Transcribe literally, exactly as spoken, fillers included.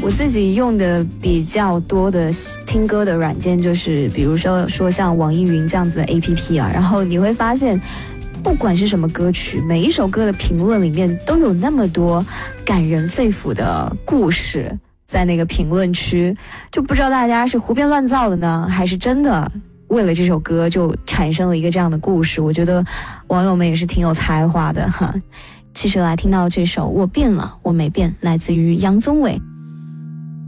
我自己用的比较多的听歌的软件，就是比如说说像网易云这样子的 A P P 啊，然后你会发现不管是什么歌曲，每一首歌的评论里面都有那么多感人肺腑的故事在那个评论区，就不知道大家是胡编乱造的呢，还是真的为了这首歌就产生了一个这样的故事。我觉得网友们也是挺有才华的哈。继续来听到这首《我变了我没变》，来自于杨宗纬。